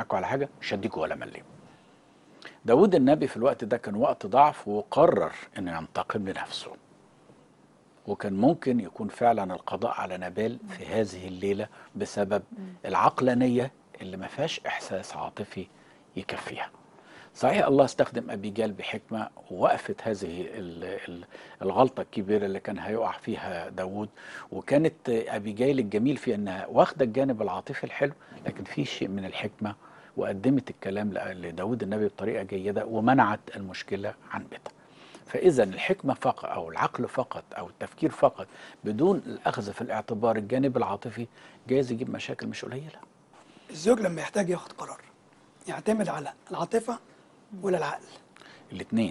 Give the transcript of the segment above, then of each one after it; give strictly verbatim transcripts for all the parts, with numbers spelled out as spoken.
لكم على حاجه مش هديكوا ولا مليم. داود النبي في الوقت ده كان وقت ضعف وقرر انه ينتقم لنفسه، وكان ممكن يكون فعلا القضاء على نابال في هذه الليله بسبب العقلانيه اللي ما فيهاش احساس عاطفي يكفيها. صحيح الله استخدم أبيجال بحكمة ووقفت هذه ال- ال- الغلطة الكبيرة اللي كان هيقع فيها داود، وكانت أبيجال الجميل في أنها واخدة الجانب العاطفي الحلو، لكن في شيء من الحكمة وقدمت الكلام ل- لداود النبي بطريقة جيدة ومنعت المشكلة عن بيتها. فإذا الحكمة فقط أو العقل فقط أو التفكير فقط بدون الأخذ في الاعتبار الجانب العاطفي جايز يجيب مشاكل مش قليلة. الزوج لما يحتاج ياخد قرار يعتمد على العاطفة ولا العقل؟ الاثنين.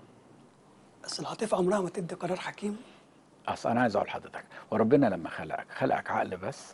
بس العاطفة عمرها ما تدي قرار حكيم. أصل أنا عايز أقول لحضرتك، وربنا لما خلقك خلقك عقل بس؟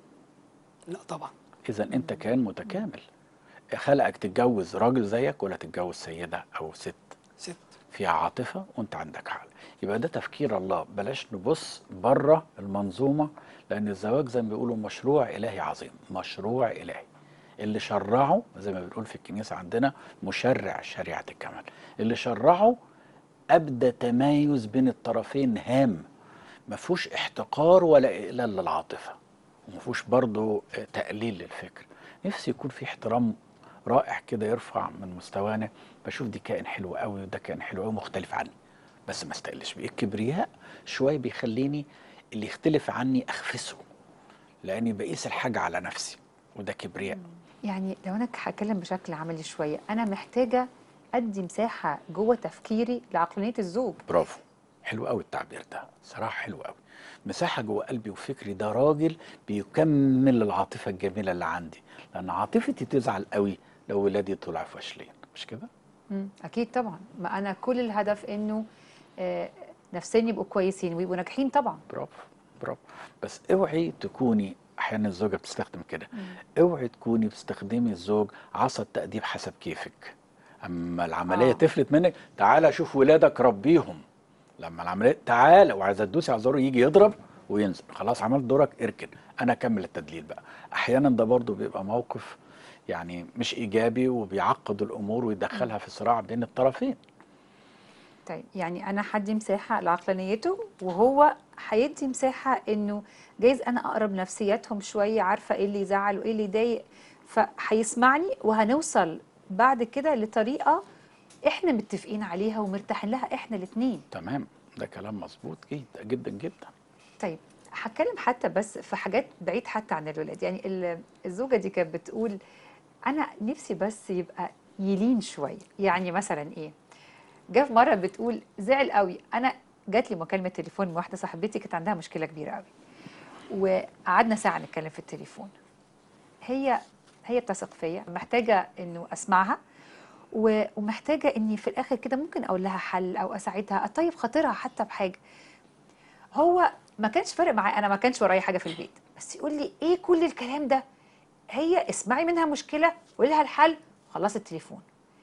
لا طبعا. إذا أنت كان متكامل. خلقك تتجوز راجل زيك ولا تتجوز سيدة أو ست ست. فيها عاطفة وأنت عندك عقل. يبقى ده تفكير الله، بلاش نبص بره المنظومة، لأن الزواج زي ما بيقولوا مشروع إلهي عظيم، مشروع إلهي اللي شرعه زي ما بنقول في الكنيسة عندنا مشرع شريعة الكمال، اللي شرعه أبدى تمايز بين الطرفين هام، ما فيهوش احتقار ولا إقلال للعاطفة، وما فيهوش برضه تقليل للفكر. نفسي يكون في احترام رائع كده يرفع من مستوانا، بشوف دي كائن حلو قوي وده كائن حلو قوي مختلف عني، بس ما استقلش بيه. الكبرياء شويه بيخليني اللي يختلف عني اخفسه، لاني بقيس الحاجه على نفسي، وده كبرياء. يعني لو انا هتكلم بشكل عملي شويه، انا محتاجه ادي مساحه جوه تفكيري لعقلانيه الزوج. برافو، حلو قوي التعبير ده، صراحه حلو قوي. مساحه جوه قلبي وفكري، ده راجل بيكمل العاطفه الجميله اللي عندي، لان عاطفتي تزعل قوي لو ولادي طلعوا فاشلين، مش كده؟ مم. اكيد طبعا، ما انا كل الهدف انه آه نفسين يبقوا كويسين ويبقوا ناجحين طبعا. برافو برافو. بس اوعي تكوني، احيانا الزوجه بتستخدم كده، اوعي تكوني بتستخدمي الزوج عصا التأديب حسب كيفك. اما العمليه آه. تفلت منك، تعالى شوف ولادك ربيهم. لما العمليه تعالى وعايزه تدوسي على زوره يجي يضرب وينزل، خلاص عملت دورك اركن، انا اكمل التدليل بقى. احيانا ده برضو بيبقى موقف يعني مش ايجابي وبيعقد الامور ويدخلها في صراع بين الطرفين. طيب يعني انا هدي مساحه لعقلانيته وهو هيدي مساحه انه جايز انا اقرب نفسياتهم شويه، عارفه ايه اللي يزعل وايه اللي يضايق، فهيسمعني وهنوصل بعد كده لطريقه احنا متفقين عليها ومرتاحين لها احنا الاثنين. تمام، ده كلام مظبوط جدا جدا جدا. طيب هتكلم حتى بس في حاجات بعيد حتى عن الولاد، يعني ال- الزوجه دي كانت بتقول انا نفسي بس يبقى يلين شويه. يعني مثلا ايه؟ جه في مره بتقول زعل قوي، انا جات لي مكالمه تليفون من واحده صاحبتي كانت عندها مشكله كبيره قوي، وقعدنا ساعه نتكلم في التليفون. هي هي بتثق فيا، محتاجه انه اسمعها و- ومحتاجه اني في الاخر كده ممكن اقول لها حل او اساعدها اطيب خاطرها حتى بحاجه. هو ما كانش فارق معاه، انا ما كانش ورايا حاجه في البيت، بس يقول لي ايه كل الكلام ده؟ هي اسمعي منها مشكله وقولي لها الحل، خلاص التليفون.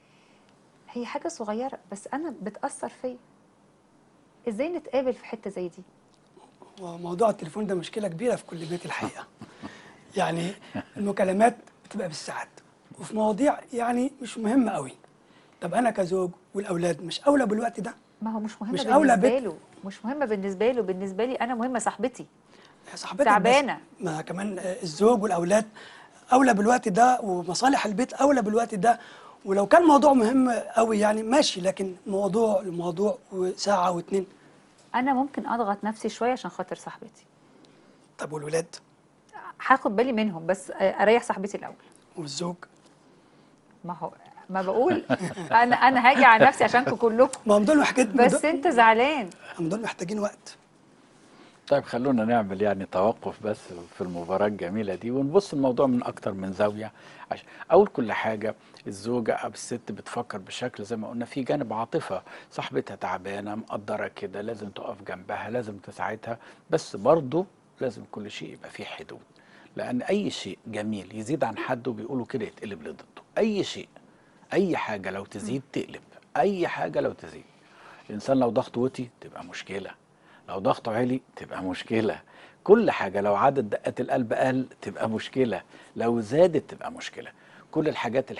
هي حاجه صغيره بس انا بتاثر فيا. ازاي نتقابل في حته زي دي؟ وموضوع التليفون ده مشكلة كبيرة في كل بيت الحقيقة. يعني المكالمات بتبقى بالساعات وفي مواضيع يعني مش مهمة قوي. طب أنا كزوج والأولاد مش أولى بالوقت ده؟ ما هو مش مهمه مش أولى بالنسبه بيت. له، مش مهمه بالنسبه له، بالنسبه لي انا مهمه صاحبتي يا صاحبتك بس، تعبانه. ما كمان الزوج والأولاد أولى بالوقت ده، ومصالح البيت أولى بالوقت ده. ولو كان موضوع مهم قوي يعني ماشي، لكن موضوع الموضوع وساعة واتنين. انا ممكن اضغط نفسي شويه عشان خاطر صاحبتي، طب والولاد هاخد بالي منهم بس اريح صاحبتي الاول. والزوج؟ ما هو ما بقول انا انا هاجي على نفسي عشانكم كلكم، ما هم دول محتاجين، بس انت زعلان. هم دول محتاجين وقت. طيب خلونا نعمل يعني توقف بس في المباراة الجميلة دي ونبص الموضوع من أكتر من زاوية. عشان أول كل حاجة الزوجة أو الست بتفكر بشكل زي ما قلنا في جانب عاطفة، صاحبتها تعبانة مقدرة كده لازم تقف جنبها لازم تساعدها، بس برضه لازم كل شيء يبقى فيه حدود، لأن أي شيء جميل يزيد عن حده بيقولوا كده يتقلب لضده. أي شيء، أي حاجة لو تزيد تقلب، أي حاجة لو تزيد. الإنسان لو ضغطه وطي تبقى مشكلة، لو ضغطه عالي تبقى مشكلة، كل حاجة لو عدد دقات القلب قل تبقى مشكلة، لو زادت تبقى مشكلة. كل الحاجات